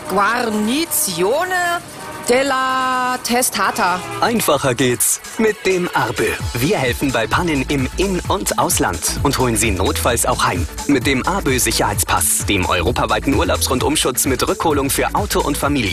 Guarnizione della Testata. Einfacher geht's mit dem ARBE. Wir helfen bei Pannen im In- und Ausland und holen Sie notfalls auch heim. Mit dem ARBE Sicherheitspass, dem europaweiten Urlaubsrundumschutz mit Rückholung für Auto und Familie.